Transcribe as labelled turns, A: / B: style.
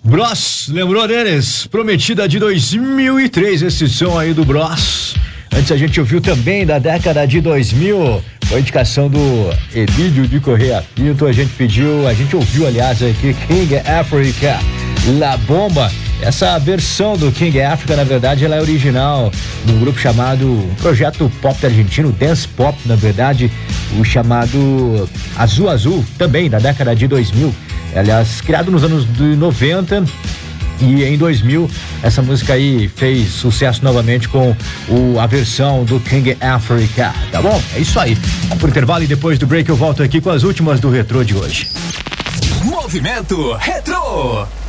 A: Bros, lembrou deles? Prometida de 2003, esse som aí do Bros. Antes a gente ouviu também da década de 2000, foi indicação do Emílio de Correia Pinto. A gente ouviu, aliás, aqui King Africa, La Bomba. Essa versão do King Africa, na verdade, ela é original de um grupo chamado, um projeto pop argentino, dance pop, na verdade, o chamado Azul Azul, também da década de 2000. Aliás, criado nos anos 90 e em 2000, essa música aí fez sucesso novamente com a versão do King Africa, tá bom? É isso aí. Por intervalo e depois do break eu volto aqui com as últimas do Retrô de hoje.
B: Movimento Retrô.